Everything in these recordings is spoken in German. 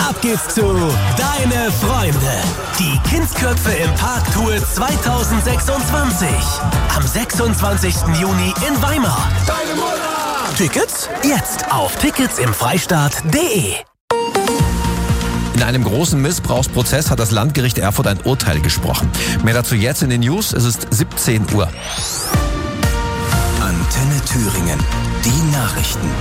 Ab geht's zu Deine Freunde. Die Kindsköpfe im Park Tour 2026. Am 26. Juni in Weimar. Deine Mutter! Tickets jetzt auf ticketsimfreistaat.de. In einem großen Missbrauchsprozess hat das Landgericht Erfurt ein Urteil gesprochen. Mehr dazu jetzt in den News. Es ist 17 Uhr. Antenne Thüringen. Die Nachrichten.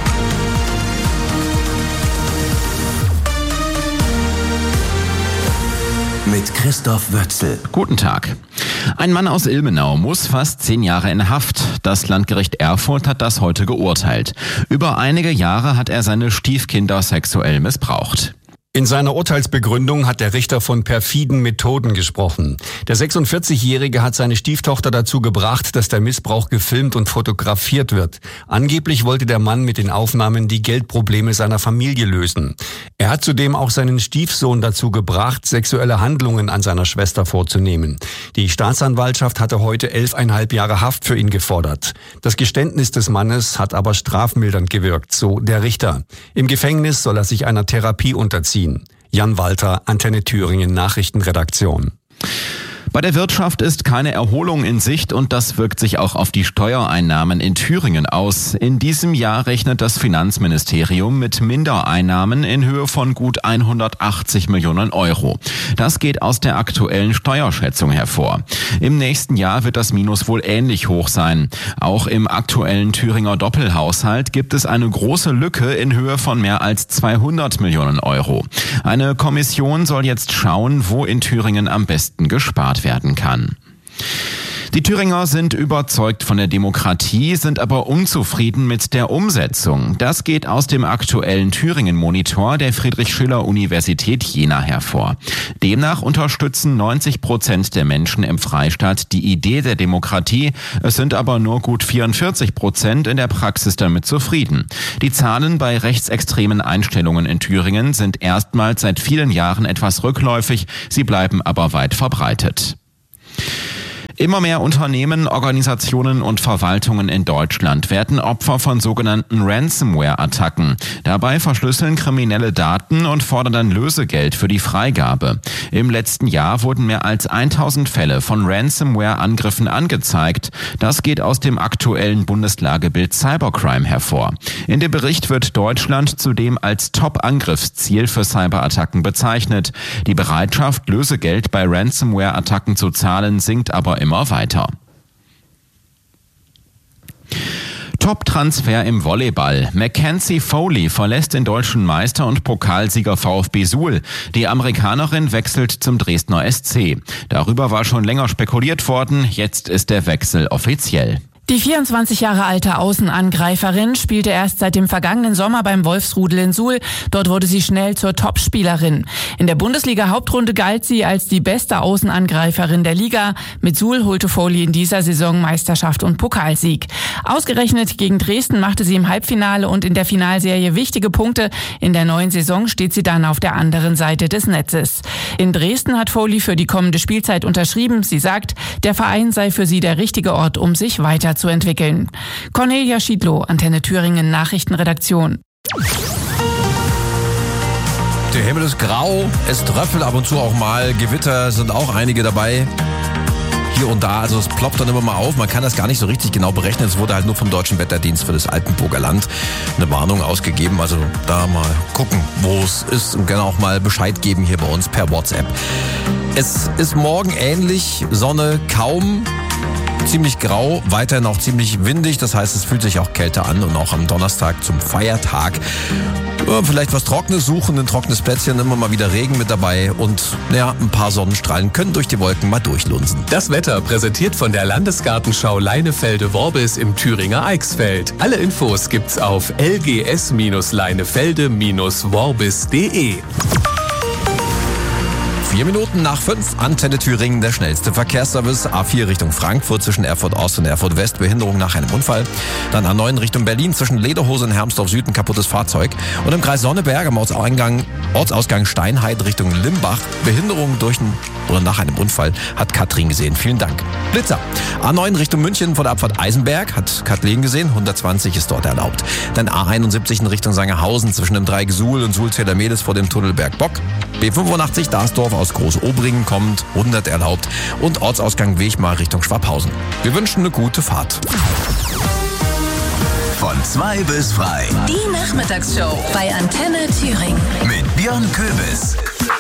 Mit Christoph Wötzel. Guten Tag. Ein Mann aus Ilmenau muss fast 10 Jahre in Haft. Das Landgericht Erfurt hat das heute geurteilt. Über einige Jahre hat er seine Stiefkinder sexuell missbraucht. In seiner Urteilsbegründung hat der Richter von perfiden Methoden gesprochen. Der 46-Jährige hat seine Stieftochter dazu gebracht, dass der Missbrauch gefilmt und fotografiert wird. Angeblich wollte der Mann mit den Aufnahmen die Geldprobleme seiner Familie lösen. Er hat zudem auch seinen Stiefsohn dazu gebracht, sexuelle Handlungen an seiner Schwester vorzunehmen. Die Staatsanwaltschaft hatte heute 11,5 Jahre Haft für ihn gefordert. Das Geständnis des Mannes hat aber strafmildernd gewirkt, so der Richter. Im Gefängnis soll er sich einer Therapie unterziehen. Jan Walter, Antenne Thüringen Nachrichtenredaktion. Bei der Wirtschaft ist keine Erholung in Sicht und das wirkt sich auch auf die Steuereinnahmen in Thüringen aus. In diesem Jahr rechnet das Finanzministerium mit Mindereinnahmen in Höhe von gut 180 Millionen Euro. Das geht aus der aktuellen Steuerschätzung hervor. Im nächsten Jahr wird das Minus wohl ähnlich hoch sein. Auch im aktuellen Thüringer Doppelhaushalt gibt es eine große Lücke in Höhe von mehr als 200 Millionen Euro. Eine Kommission soll jetzt schauen, wo in Thüringen am besten gespart werden kann. Die Thüringer sind überzeugt von der Demokratie, sind aber unzufrieden mit der Umsetzung. Das geht aus dem aktuellen Thüringen-Monitor der Friedrich-Schiller-Universität Jena hervor. Demnach unterstützen 90% der Menschen im Freistaat die Idee der Demokratie. Es sind aber nur gut 44% in der Praxis damit zufrieden. Die Zahlen bei rechtsextremen Einstellungen in Thüringen sind erstmals seit vielen Jahren etwas rückläufig. Sie bleiben aber weit verbreitet. Immer mehr Unternehmen, Organisationen und Verwaltungen in Deutschland werden Opfer von sogenannten Ransomware-Attacken. Dabei verschlüsseln Kriminelle Daten und fordern dann Lösegeld für die Freigabe. Im letzten Jahr wurden mehr als 1000 Fälle von Ransomware-Angriffen angezeigt. Das geht aus dem aktuellen Bundeslagebild Cybercrime hervor. In dem Bericht wird Deutschland zudem als Top-Angriffsziel für Cyberattacken bezeichnet. Die Bereitschaft, Lösegeld bei Ransomware-Attacken zu zahlen, sinkt aber immer weiter. Top-Transfer im Volleyball. Mackenzie Foley verlässt den deutschen Meister und Pokalsieger VfB Suhl. Die Amerikanerin wechselt zum Dresdner SC. Darüber war schon länger spekuliert worden. Jetzt ist der Wechsel offiziell. Die 24 Jahre alte Außenangreiferin spielte erst seit dem vergangenen Sommer beim Wolfsrudel in Suhl. Dort wurde sie schnell zur Topspielerin. In der Bundesliga-Hauptrunde galt sie als die beste Außenangreiferin der Liga. Mit Suhl holte Foley in dieser Saison Meisterschaft und Pokalsieg. Ausgerechnet gegen Dresden machte sie im Halbfinale und in der Finalserie wichtige Punkte. In der neuen Saison steht sie dann auf der anderen Seite des Netzes. In Dresden hat Foley für die kommende Spielzeit unterschrieben. Sie sagt, der Verein sei für sie der richtige Ort, um sich weiterzuentwickeln. Cornelia Schiedlow, Antenne Thüringen Nachrichtenredaktion. Der Himmel ist grau, es tröpfelt ab und zu auch mal, Gewitter sind auch einige dabei. Hier und da, also es ploppt dann immer mal auf, man kann das gar nicht so richtig genau berechnen. Es wurde halt nur vom Deutschen Wetterdienst für das Altenburger Land eine Warnung ausgegeben. Also da mal gucken, wo es ist und gerne auch mal Bescheid geben hier bei uns per WhatsApp. Es ist morgen ähnlich, Sonne kaum. Ziemlich grau, weiterhin auch ziemlich windig, das heißt, es fühlt sich auch kälter an und auch am Donnerstag zum Feiertag. Vielleicht was Trockenes suchen, ein trockenes Plätzchen, immer mal wieder Regen mit dabei und ein paar Sonnenstrahlen können durch die Wolken mal durchlunsen. Das Wetter präsentiert von der Landesgartenschau Leinefelde-Worbis im Thüringer Eichsfeld. Alle Infos gibt's auf lgs-leinefelde-worbis.de. 4 Minuten nach 5, Antenne Thüringen, der schnellste Verkehrsservice. A4 Richtung Frankfurt zwischen Erfurt Ost und Erfurt West, Behinderung nach einem Unfall. Dann A9 Richtung Berlin zwischen Lederhose und Hermsdorf Süd, ein kaputtes Fahrzeug. Und im Kreis Sonneberg am Ortsausgang Steinheit Richtung Limbach, Behinderung nach einem Unfall, hat Katrin gesehen. Vielen Dank. Blitzer. A9 Richtung München vor der Abfahrt Eisenberg, hat Kathleen gesehen. 120 ist dort erlaubt. Dann A71 in Richtung Sangerhausen zwischen dem Dreieck Suhl und Suhl-Zähler-Mehlis vor dem Tunnel Bergbock. B85 Darsdorf aus Groß-Obringen kommt, 100 erlaubt. Und Ortsausgang Wegmar Richtung Schwabhausen. Wir wünschen eine gute Fahrt. Von 2 bis frei. Die Nachmittagsshow bei Antenne Thüringen. Mit Björn Köbis.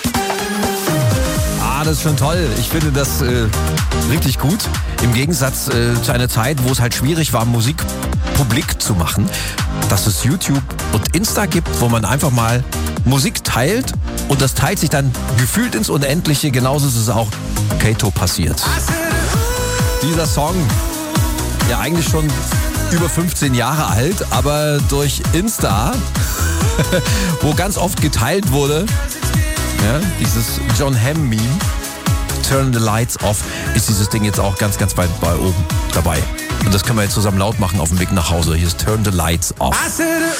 Das ist schon toll. Ich finde das richtig gut. Im Gegensatz zu einer Zeit, wo es halt schwierig war, Musik publik zu machen, dass es YouTube und Insta gibt, wo man einfach mal Musik teilt und das teilt sich dann gefühlt ins Unendliche. Genauso ist es auch Kato passiert. Dieser Song, ja eigentlich schon über 15 Jahre alt, aber durch Insta, wo ganz oft geteilt wurde, ja, dieses John Hamm-Meme, Turn the Lights Off, ist dieses Ding jetzt auch ganz, ganz weit bei oben dabei. Und das können wir jetzt zusammen laut machen auf dem Weg nach Hause. Hier ist Turn the Lights Off.